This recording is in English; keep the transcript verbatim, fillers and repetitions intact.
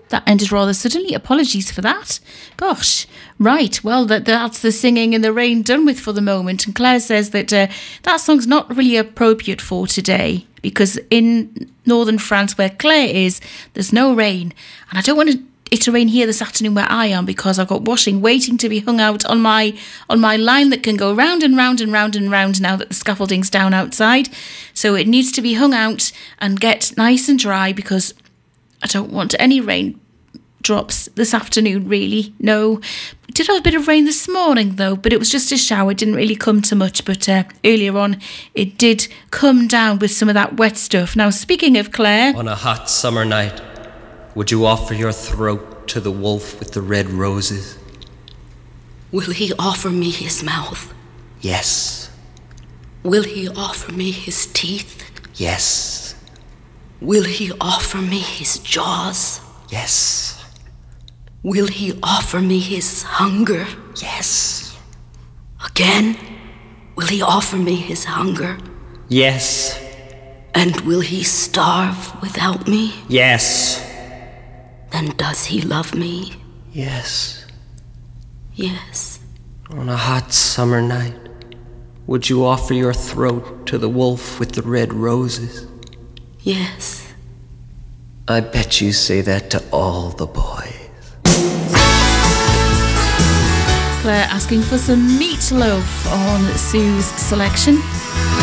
that ended rather suddenly. Apologies for that. Gosh. Right, well, that that's the singing in the rain done with for the moment. And Claire says that uh, that song's not really appropriate for today because in northern France, where Claire is, there's no rain. And I don't want to it to rain here this afternoon where I am because I've got washing waiting to be hung out on my on my line that can go round and round and round and round now that the scaffolding's down outside. So it needs to be hung out and get nice and dry because I don't want any rain drops this afternoon, really. No. We did have a bit of rain this morning, though, but it was just a shower. It didn't really come to much, but uh, earlier on it did come down with some of that wet stuff. Now, speaking of Claire... On a hot summer night, would you offer your throat to the wolf with the red roses? Will he offer me his mouth? Yes. Will he offer me his teeth? Yes. Will he offer me his jaws? Yes. Will he offer me his hunger? Yes. Again? Will he offer me his hunger? Yes. And will he starve without me? Yes. Then does he love me? Yes. Yes. On a hot summer night, would you offer your throat to the wolf with the red roses? Yes. I bet you say that to all the boys. Claire asking for some meatloaf on Sue's selection.